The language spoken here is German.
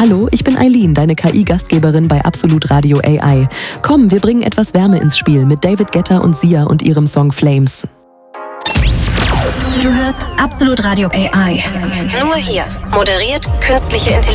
Hallo, ich bin Eileen, deine KI-Gastgeberin bei Absolut Radio AI. Komm, wir bringen etwas Wärme ins Spiel mit David Guetta und Sia und ihrem Song Flames. Du hörst Absolut Radio AI. Nur hier. Moderiert künstliche Intelligenz.